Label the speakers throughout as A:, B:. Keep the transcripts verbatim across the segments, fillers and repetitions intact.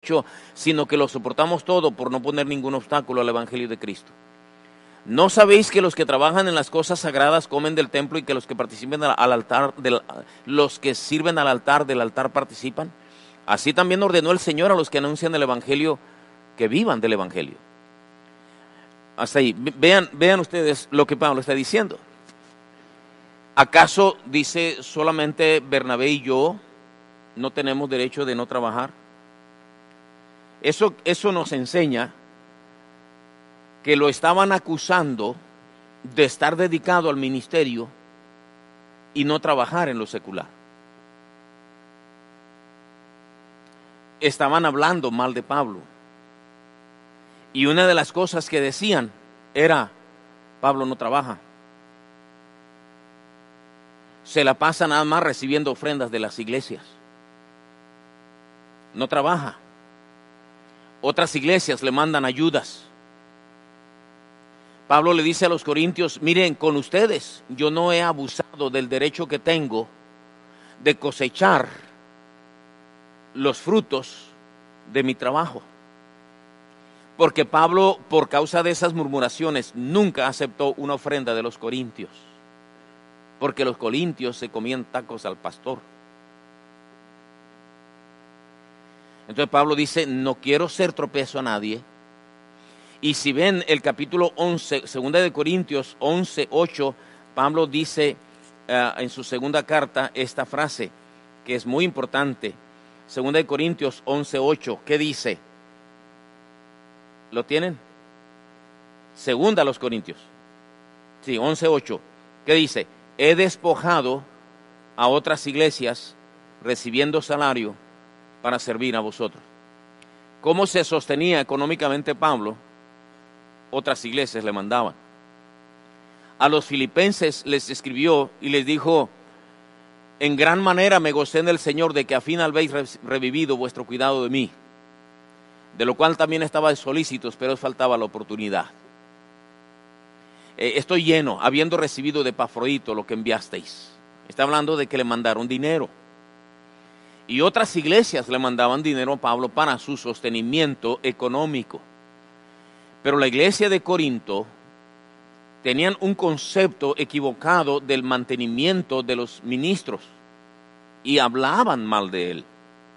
A: sino que lo soportamos todo por no poner ningún obstáculo al Evangelio de Cristo. ¿No sabéis que los que trabajan en las cosas sagradas comen del templo y que los que participen al altar, del, los que sirven al altar del altar participan? Así también ordenó el Señor a los que anuncian el Evangelio que vivan del Evangelio. Hasta ahí. Vean, vean ustedes lo que Pablo está diciendo. ¿Acaso dice solamente Bernabé y yo no tenemos derecho de no trabajar? Eso, eso nos enseña que lo estaban acusando de estar dedicado al ministerio y no trabajar en lo secular. Estaban hablando mal de Pablo. Y una de las cosas que decían era, Pablo no trabaja. Se la pasa nada más recibiendo ofrendas de las iglesias. No trabaja. Otras iglesias le mandan ayudas. Pablo le dice a los corintios, miren, con ustedes yo no he abusado del derecho que tengo de cosechar los frutos de mi trabajo. Porque Pablo, por causa de esas murmuraciones, nunca aceptó una ofrenda de los corintios. Porque los corintios se comían tacos al pastor. Entonces Pablo dice, no quiero ser tropiezo a nadie. Y si ven el capítulo once, segunda de Corintios once, ocho, Pablo dice uh, en su segunda carta esta frase, que es muy importante. Segunda de Corintios once, ocho, ¿qué dice? ¿Lo tienen? Segunda a los Corintios. Sí, once, ocho. ¿Qué dice? He despojado a otras iglesias recibiendo salario para servir a vosotros. ¿Cómo se sostenía económicamente Pablo? Otras iglesias le mandaban. A los filipenses les escribió y les dijo, en gran manera me gocé en el Señor de que a fin habéis revivido vuestro cuidado de mí, de lo cual también estaba solícitos, pero os faltaba la oportunidad. Eh, estoy lleno, habiendo recibido de Epafrodito lo que enviasteis. Está hablando de que le mandaron dinero. Y otras iglesias le mandaban dinero a Pablo para su sostenimiento económico. Pero la iglesia de Corinto tenían un concepto equivocado del mantenimiento de los ministros y hablaban mal de él.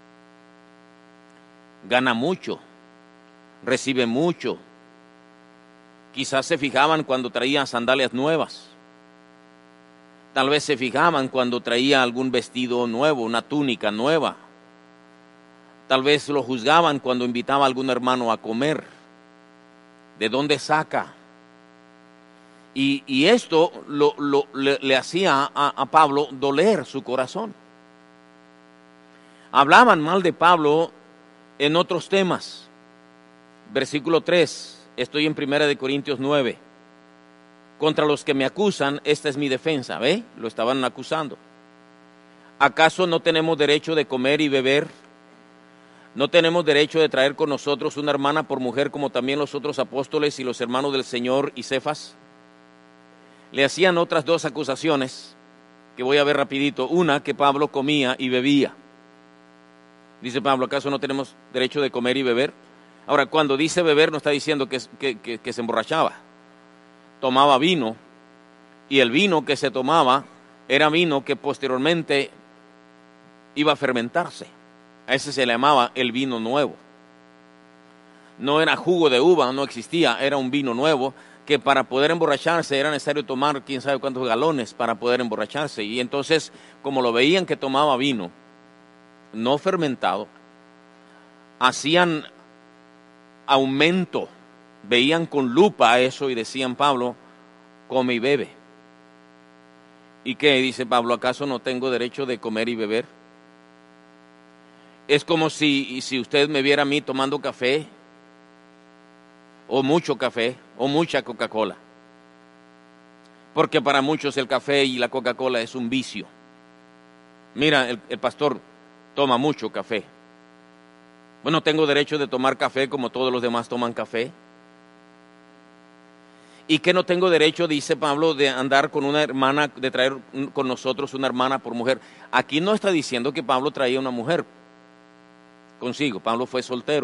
A: Gana mucho, recibe mucho. Quizás se fijaban cuando traía sandalias nuevas. Tal vez se fijaban cuando traía algún vestido nuevo, una túnica nueva. Tal vez lo juzgaban cuando invitaba a algún hermano a comer. ¿De dónde saca? Y, y esto lo, lo, le, le hacía a, a Pablo doler su corazón. Hablaban mal de Pablo en otros temas. Versículo tres, estoy en primera de Corintios nueve. Contra los que me acusan, esta es mi defensa. ¿Ve? Lo estaban acusando. ¿Acaso no tenemos derecho de comer y beber? ¿No tenemos derecho de traer con nosotros una hermana por mujer como también los otros apóstoles y los hermanos del Señor y Cefas? Le hacían otras dos acusaciones que voy a ver rapidito. Una, que Pablo comía y bebía. Dice Pablo, ¿acaso no tenemos derecho de comer y beber? Ahora, cuando dice beber no está diciendo que, que, que, que se emborrachaba. Tomaba vino y el vino que se tomaba era vino que posteriormente iba a fermentarse. A ese se le llamaba el vino nuevo. No era jugo de uva, no existía, era un vino nuevo que para poder emborracharse era necesario tomar quién sabe cuántos galones para poder emborracharse. Y entonces, como lo veían que tomaba vino no fermentado, hacían aumento, veían con lupa eso y decían, Pablo, come y bebe. ¿Y qué? Dice Pablo, ¿acaso no tengo derecho de comer y beber? Es como si, si usted me viera a mí tomando café, o mucho café, o mucha Coca-Cola. Porque para muchos el café y la Coca-Cola es un vicio. Mira, el, el pastor toma mucho café. Bueno, tengo derecho de tomar café como todos los demás toman café. Y que no tengo derecho, dice Pablo, de andar con una hermana, de traer con nosotros una hermana por mujer. Aquí no está diciendo que Pablo traía una mujer consigo. Pablo fue soltero.